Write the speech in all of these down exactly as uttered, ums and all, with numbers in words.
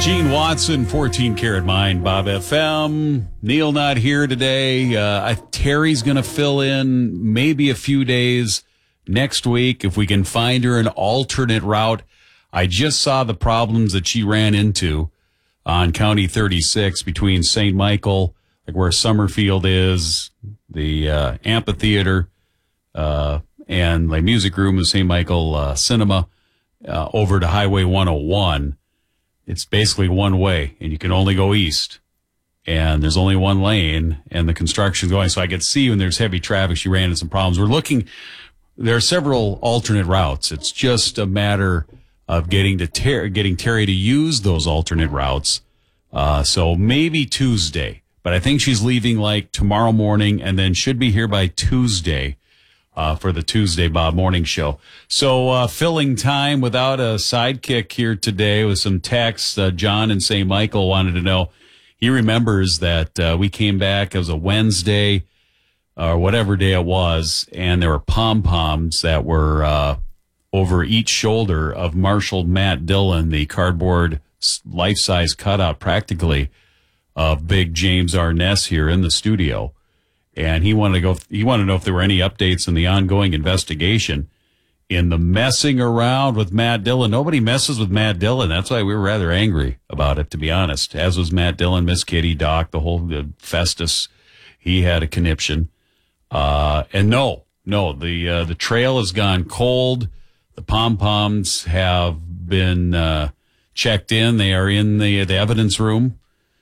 Gene Watson, fourteen Karat Mind, Bob F M. Neil not here today. Uh, Terry's going to fill in maybe a few days next week if we can find her an alternate route. I just saw the problems that she ran into on County thirty-six between Saint Michael, like where Summerfield is, the uh, amphitheater, uh, and the music room of Saint Michael uh, Cinema, uh, over to Highway one oh one. It's basically one way, and you can only go east. And there's only one lane, and the construction's going. So I could see when there's heavy traffic, she ran into some problems. We're looking, there are several alternate routes. It's just a matter of getting to Ter- getting Terry to use those alternate routes. Uh, so maybe Tuesday. But I think she's leaving like tomorrow morning and then should be here by Tuesday. Uh, for the Tuesday Bob Morning Show. So, uh, filling time without a sidekick here today with some texts. Uh, John in Saint Michael wanted to know, he remembers that, uh, we came back, it was a Wednesday, or whatever day it was, and there were pom-poms that were, uh, over each shoulder of Marshal Matt Dillon, the cardboard life-size cutout practically of big James Arness here in the studio. And he wanted to go, he wanted to know if there were any updates in the ongoing investigation in the messing around with Matt Dillon. Nobody messes with Matt Dillon. That's why we were rather angry about it, to be honest. As was Matt Dillon, Miss Kitty, Doc, the whole the Festus. He had a conniption. Uh, and no, no, the, uh, the trail has gone cold. The pom-poms have been, uh, checked in. They are in the, the evidence room.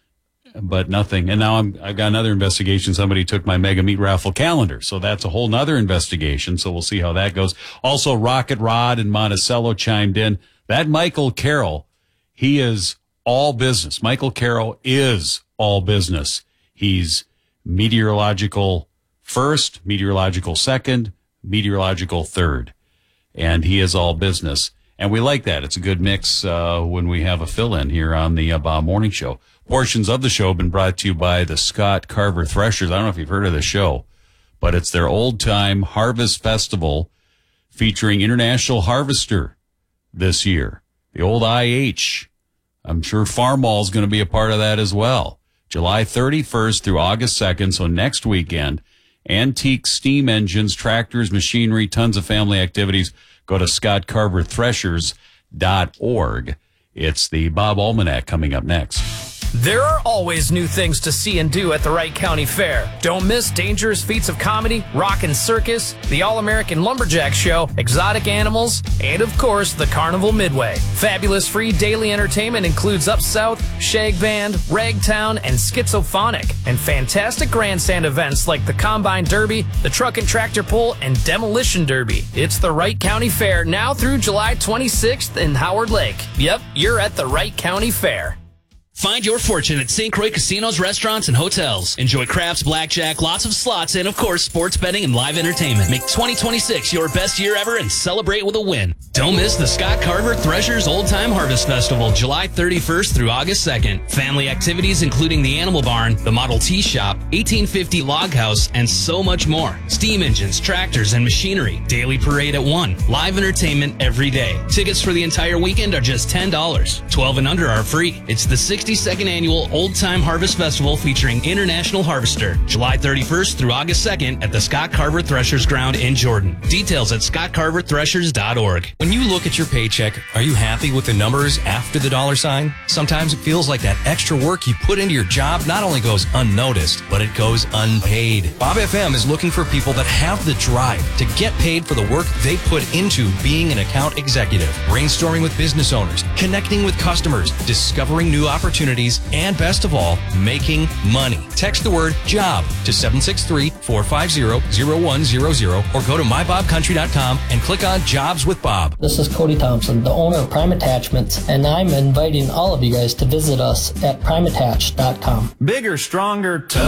But nothing. And now I'm, I've got another investigation. Somebody took my Mega Meat Raffle calendar. So that's a whole nother investigation. So we'll see how that goes. Also, Rocket Rod and Monticello chimed in. That Michael Carroll, he is all business. Michael Carroll is all business. He's meteorological first, meteorological second, meteorological third. And he is all business. And we like that. It's a good mix uh, when we have a fill-in here on the uh, Bob Morning Show. Portions of the show have been brought to you by the Scott Carver Threshers. I don't know if you've heard of the show, but it's their old-time Harvest Festival featuring International Harvester this year. The old I H. I'm sure Farmall is going to be a part of that as well. July thirty-first through August second, so next weekend. Antique steam engines, tractors, machinery, tons of family activities. Go to scott carver threshers dot org. It's the Bob Almanac coming up next. There are always new things to see and do at the Wright County Fair. Don't miss Dangerous Feats of Comedy, Rockin' Circus, the All-American Lumberjack Show, exotic animals, and of course, the Carnival Midway. Fabulous free daily entertainment includes Up South, Shag Band, Ragtown, and Schizophonic, and fantastic grandstand events like the Combine Derby, the Truck and Tractor Pull, and Demolition Derby. It's the Wright County Fair now through July twenty-sixth in Howard Lake. Yep, you're at the Wright County Fair. Find your fortune at Saint Croix Casinos, Restaurants, and Hotels. Enjoy craps, blackjack, lots of slots, and, of course, sports betting and live entertainment. Make twenty twenty-six your best year ever and celebrate with a win. Don't miss the Scott Carver Threshers Old Time Harvest Festival, July thirty-first through August second. Family activities including the Animal Barn, the Model T Shop, eighteen fifty Log House, and so much more. Steam engines, tractors, and machinery. Daily parade at one. Live entertainment every day. Tickets for the entire weekend are just ten dollars. twelve and under are free. It's the sixty-second Annual Old Time Harvest Festival featuring International Harvester, July thirty-first through August second at the Scott Carver Threshers Ground in Jordan. Details at scott carver threshers dot org. When you look at your paycheck, are you happy with the numbers after the dollar sign? Sometimes it feels like that extra work you put into your job not only goes unnoticed, but it goes unpaid. Bob F M is looking for people that have the drive to get paid for the work they put into being an account executive, brainstorming with business owners, connecting with customers, discovering new opportunities, and best of all, making money. Text the word JOB to seven six three, four five zero, zero one zero zero or go to my bob country dot com and click on Jobs with Bob. This is Cody Thompson, the owner of Prime Attachments, and I'm inviting all of you guys to visit us at prime attach dot com. Bigger, stronger, tougher.